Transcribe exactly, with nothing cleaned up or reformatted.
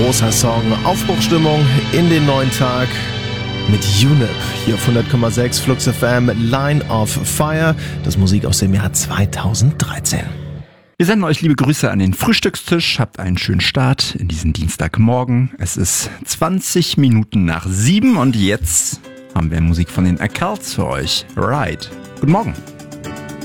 großer Song. Aufbruchstimmung in den neuen Tag mit U N I P hier auf hundert Komma sechs Flux F M, Line of Fire. Das Musik aus dem Jahr zweitausenddreizehn. Wir senden euch liebe Grüße an den Frühstückstisch. Habt einen schönen Start in diesen Dienstagmorgen. Es ist zwanzig Minuten nach sieben und jetzt haben wir Musik von den Accouts für euch. Right. Guten Morgen.